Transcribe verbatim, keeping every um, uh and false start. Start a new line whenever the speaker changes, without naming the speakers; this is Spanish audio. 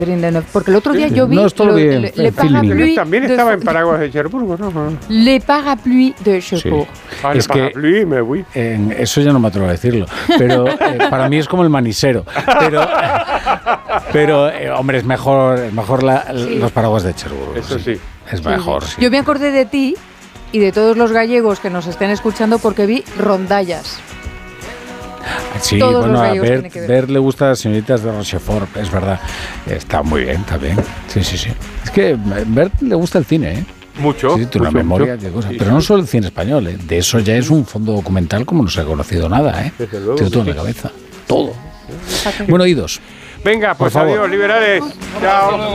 Porque el otro día yo vi
no, lo,
le, le parapluie
también
de,
estaba en Paraguas de Cherbourg, ¿no?
Le parapluie de Cherbourg.
Sí. Ah, es que me voy.
En eso ya no me atrevo a decirlo, pero eh, para mí es como el manisero. Pero, pero eh, hombre, es mejor, es mejor la, sí. los Paraguas de Cherbourg.
Eso sí. sí.
Es
sí.
mejor. Sí.
Yo me acordé de ti y de todos los gallegos que nos estén escuchando porque vi rondallas.
Sí,
Todos
bueno, a
ver,
ver, ver le gusta a las señoritas de Rochefort, es verdad. Está muy bien, está bien. Sí, sí, sí. Es que a Bert le gusta el cine, ¿eh?
Mucho.
Sí, tiene una memoria
mucho.
de cosas.
Sí,
pero
sí.
no solo el cine español, ¿eh? De eso ya es un fondo documental como no se ha conocido nada, ¿eh?
Desde luego.
Tiene todo en la cabeza. Todo. Bueno, oídos.
Venga, pues
por favor.
Adiós, liberales. Chao.